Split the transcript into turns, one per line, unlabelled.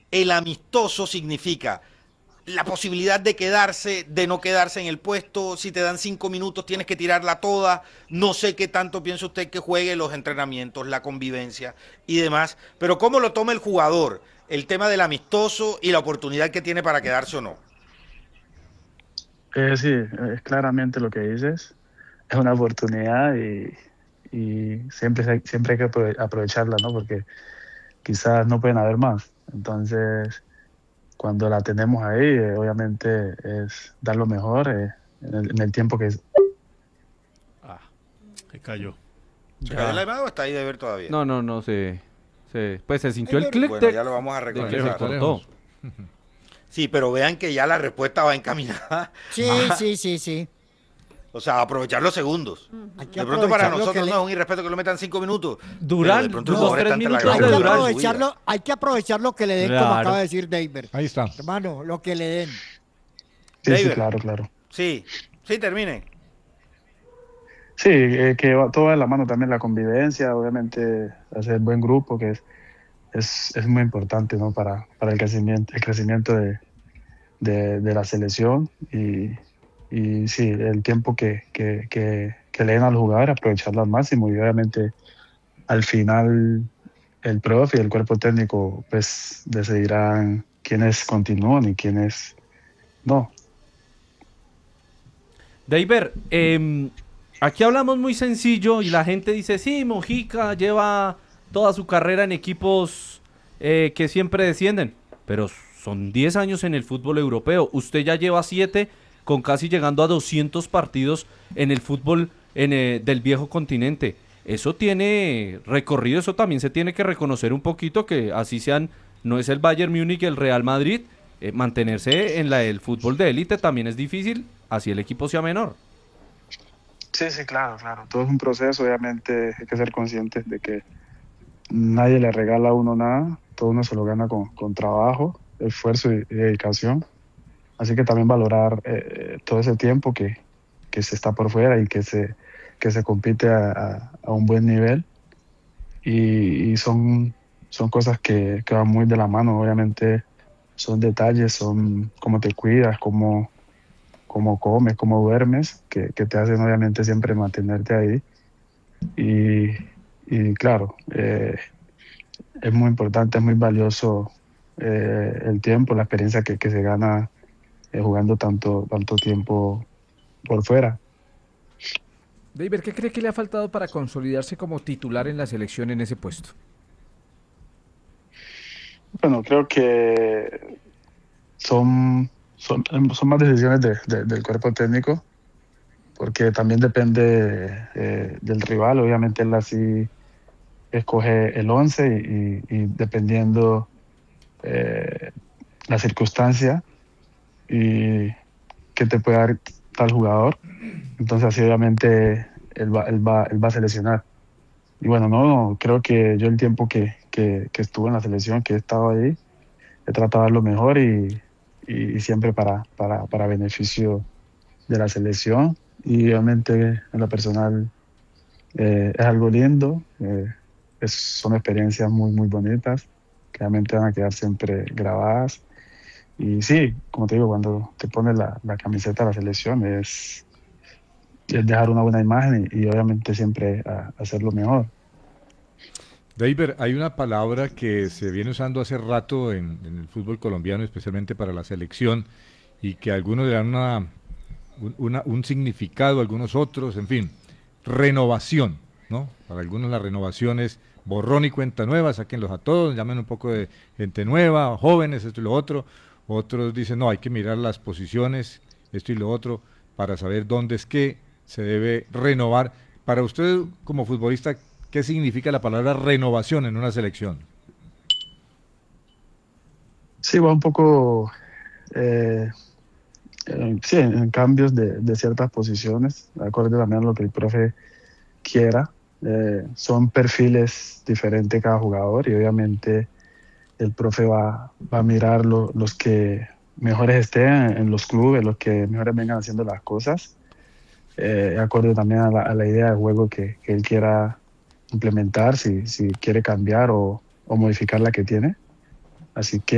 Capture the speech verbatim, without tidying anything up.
El amistoso significa la posibilidad de quedarse, de no quedarse en el puesto. Si te dan cinco minutos tienes que tirarla toda. No sé qué tanto piensa usted que juegue los entrenamientos, la convivencia y demás. Pero cómo lo toma el jugador, el tema del amistoso y la oportunidad que tiene para quedarse o no.
Eh, sí, es claramente lo que dices. Es una oportunidad y, y siempre, hay- siempre hay que aprove- aprovecharla, ¿no? Porque quizás no pueden haber más. Entonces, cuando la tenemos ahí, eh, obviamente es dar lo mejor eh, en el, en el tiempo que es.
Ah, se cayó.
¿Se cayó la
Ya.
llamada o está ahí de ver todavía?
No, no, no, se, se, pues se sintió el
David,
clic
Bueno,
de,
ya lo vamos a
de
Está
que se
lejos,
reconectar.
está
cortó.
lejos.
Sí, pero vean que ya la respuesta va encaminada
sí,
a,
sí, sí, sí.
o sea, aprovechar los segundos.
Hay que
De pronto para
aprovechar lo que
nosotros no
le...
es un irrespeto que lo metan cinco minutos, pero de
Durán,
pronto el
los
jugador
tres
está ante la
minutos
gran
Hay
de
que
decisión de
Durán.
su vida.
aprovecharlo, hay que aprovechar lo que le den, como acaba
Claro.
de decir David.
Ahí está.
Hermano, lo que le den.
Sí, sí,
David,
claro, claro.
sí, sí, termine.
Sí, eh, que va todo de la mano también la convivencia, obviamente hacer buen grupo, que es, es, es muy importante, ¿no? Para, para el crecimiento, el crecimiento de, de, de la selección y, y sí, el tiempo que, que, que, que le den al jugador, aprovecharlo al máximo y obviamente al final el profe y el cuerpo técnico pues decidirán quiénes continúan y quiénes no.
Deiber, eh, aquí hablamos muy sencillo y la gente dice, sí, Mojica lleva toda su carrera en equipos eh, que siempre descienden, pero son diez años en el fútbol europeo. Usted ya lleva siete con casi llegando a doscientos partidos en el fútbol en, eh, del viejo continente. Eso tiene recorrido, eso también se tiene que reconocer un poquito que así sean, no es el Bayern Múnich y el Real Madrid, eh, mantenerse en la, el fútbol de élite también es difícil, así el equipo sea menor.
Sí, sí, claro, claro. Todo es un proceso, obviamente hay que ser conscientes de que nadie le regala a uno nada, todo uno se lo gana con, con trabajo, esfuerzo y, y dedicación. Así que también valorar eh, todo ese tiempo que, que se está por fuera y que se, que se compite a, a- a un buen nivel. Y, y son, son cosas que, que van muy de la mano, obviamente son detalles, son cómo te cuidas, cómo, cómo comes, cómo duermes, que, que te hacen obviamente siempre mantenerte ahí. Y, y claro, eh, es muy importante, es muy valioso eh, el tiempo, la experiencia que, que se gana eh, jugando tanto, tanto tiempo por fuera.
David, ¿qué cree que le ha faltado para consolidarse como titular en la selección en ese puesto?
Bueno, creo que son, son, son más decisiones de- de- del cuerpo técnico, porque también depende eh, del rival. Obviamente él así escoge el once y, y dependiendo eh, la circunstancia y qué te puede dar tal jugador. Entonces así obviamente él va, él va, él va a seleccionar. Y bueno, no, creo que yo el tiempo que, que, que estuve en la selección, que he estado ahí, he tratado de dar lo mejor y, y, y siempre para, para, para beneficio de la selección. Y obviamente en lo personal eh, es algo lindo, eh, es- son experiencias muy, muy bonitas, que realmente van a quedar siempre grabadas. Y sí, como te digo, cuando te pones la, la camiseta de la selección es, es dejar una buena imagen y, y obviamente siempre a- hacer lo mejor.
David, hay una palabra que se viene usando hace rato en, en el fútbol colombiano, especialmente para la selección, y que algunos le dan una, un, una- un significado, algunos otros, en fin, renovación, ¿no? Para algunos la renovación es borrón y cuenta nueva, sáquenlos a todos, llamen un poco de gente nueva, jóvenes, esto y lo otro. Otros dicen, no, hay que mirar las posiciones, esto y lo otro, para saber dónde es que se debe renovar. Para usted, como futbolista, ¿qué significa la palabra renovación en una selección?
Sí, va un poco, eh, eh, sí, en, en cambios de, de ciertas posiciones, acorde también a lo que el profe quiera. Eh, son perfiles diferentes cada jugador y obviamente el profe va, va a mirar lo- los que mejores estén en los clubes, los que mejores vengan haciendo las cosas, eh, acorde también a la, a la idea de juego que, que él quiera implementar, si, si quiere cambiar o, o modificar la que tiene. Así que